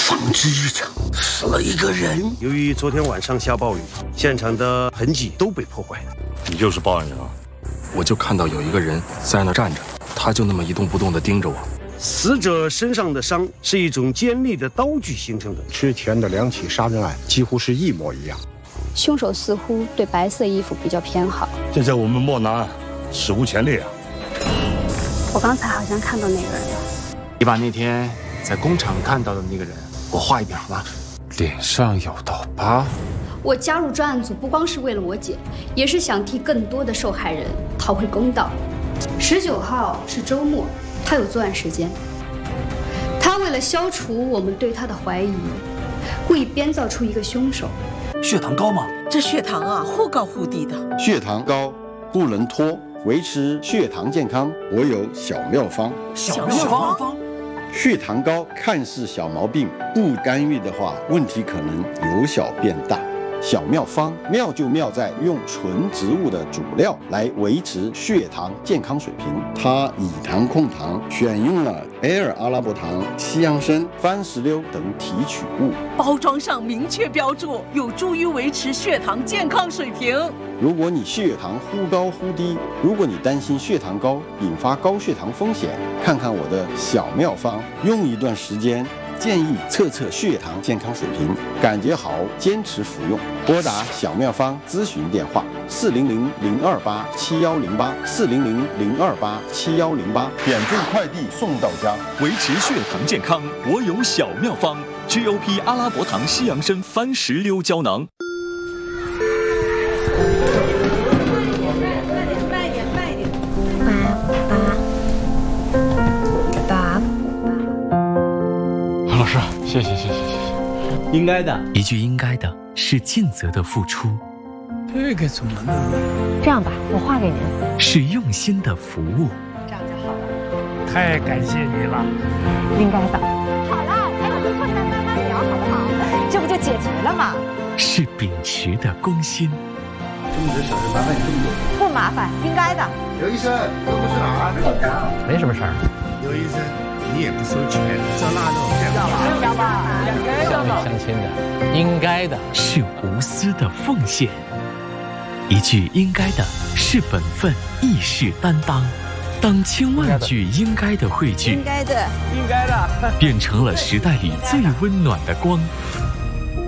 纺织一场，死了一个人。 由于昨天晚上下暴雨，现场的痕迹都被破坏。 你就是报案人啊？ 我就看到有一个人在那站着，他就那么一动不动地盯着我。 死者身上的伤是一种尖利的刀具形成的， 之前的2起杀人案几乎是一模一样。 凶手似乎对白色衣服比较偏好。 这在我们漠南史无前例啊！ 我刚才好像看到那个人了。 你把那天在工厂看到的那个人给我画一遍好吗？ 脸上有刀疤。 我加入专案组不光是为了我姐，也是想替更多的受害人讨回公道。19号是周末，他有作案时间。他为了消除我们对他的怀疑，故意编造出一个凶手。 血糖高吗？ 这血糖啊，忽高忽低的。 血糖高不能拖，维持血糖健康，我有小妙方。 小妙方。 血糖高看似小毛病，不干预的话，问题可能由小变大。小妙方妙就妙在用纯植物的主料来维持血糖健康水平。它以糖控糖，选用了埃尔阿拉伯糖、西洋参、番石榴等提取物， 包装上明确标注，有助于维持血糖健康水平。 如果你血糖忽高忽低，如果你担心血糖高引发高血糖风险，看看我的小妙方，用一段时间。建议测测血糖健康水平，感觉好坚持服用。拨打小妙方咨询电话400-028-7108，400-028-7108，免费快递送到家。 维持血糖健康，我有小妙方 ，GOP 阿拉伯糖、西洋参、番石榴胶囊。 老师，谢谢。 应该的， 一句应该的是尽责的付出， 这个怎么弄？ 这样吧，我画给您。 是用心的服务。 这样就好了。 太感谢你了。 应该的。好了，还有回错你们慢慢聊，好不好？这不就解决了吗？ 是秉持的公心。 这么多小事麻烦你这么多。 不麻烦，应该的。 刘医生，这不是哪儿？ 没什么事儿。 刘医生，你也不收钱，这腊肉要吧？ 相亲的，应该的。 是无私的奉献。一句应该的是本分，亦是担当。当千万句应该的汇聚， 应该的， 应该的， 变成了时代里最温暖的光。